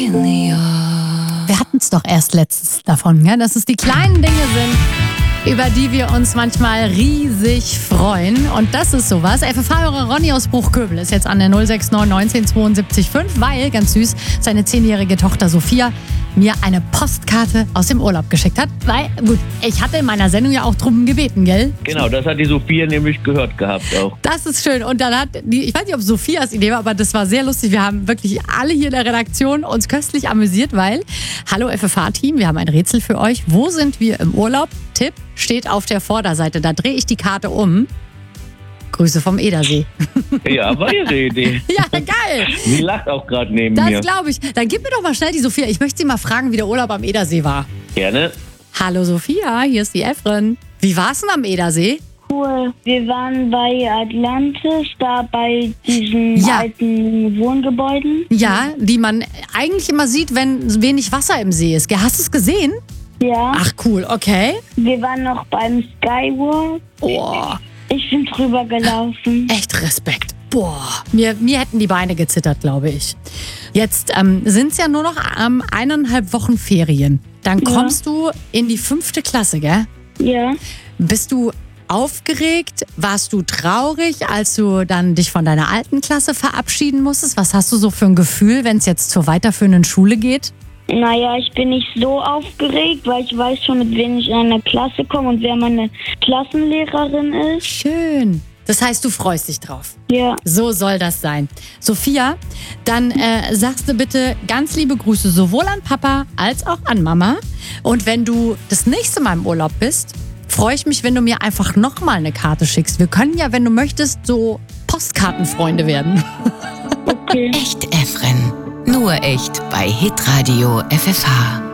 Wir hatten es doch erst letztens davon, ja? Dass es die kleinen Dinge sind, über die wir uns manchmal riesig freuen. Und das ist sowas. FFH-Hörer Ronny aus Bruchköbel ist jetzt an der 069 19 72 5, weil, ganz süß, seine 10-jährige Tochter Sophia mir eine Postkarte aus dem Urlaub geschickt hat. Weil, gut, ich hatte in meiner Sendung ja auch drum gebeten, gell? Genau, das hat die Sophia nämlich gehört gehabt auch. Das ist schön. Und dann hat ich weiß nicht, ob Sophias Idee war, aber das war sehr lustig. Wir haben wirklich alle hier in der Redaktion uns köstlich amüsiert, weil, hallo FFH-Team, wir haben ein Rätsel für euch. Wo sind wir im Urlaub? Tipp steht auf der Vorderseite. Da drehe ich die Karte um. Grüße vom Edersee. Ja, war ihre Idee. Ja, geil. Sie lacht auch gerade neben mir. Das glaube ich. Dann gib mir doch mal schnell die Sophia. Ich möchte sie mal fragen, wie der Urlaub am Edersee war. Gerne. Hallo Sophia, hier ist die Efren. Wie war es denn am Edersee? Cool. Wir waren bei Atlantis, da bei diesen alten Wohngebäuden. Ja, die man eigentlich immer sieht, wenn wenig Wasser im See ist. Hast du es gesehen? Ja. Ach cool, okay. Wir waren noch beim Skywalk. Oh, Ich bin drüber gelaufen. echt Respekt. Boah, mir hätten die Beine gezittert, glaube ich. Jetzt sind es ja nur noch 1,5 Wochen Ferien. Dann kommst du in die 5. Klasse, gell? Ja. Bist du aufgeregt? Warst du traurig, als du dann dich von deiner alten Klasse verabschieden musstest? Was hast du so für ein Gefühl, wenn es jetzt zur weiterführenden Schule geht? Naja, ich bin nicht so aufgeregt, weil ich weiß schon, mit wem ich in eine Klasse komme und wer meine Klassenlehrerin ist. Schön. Das heißt, du freust dich drauf. Ja. So soll das sein. Sophia, dann sagst du bitte ganz liebe Grüße sowohl an Papa als auch an Mama. Und wenn du das nächste Mal im Urlaub bist, freue ich mich, wenn du mir einfach nochmal eine Karte schickst. Wir können ja, wenn du möchtest, so Postkartenfreunde werden. Okay. Echt Efren. Nur echt bei Hitradio FFH.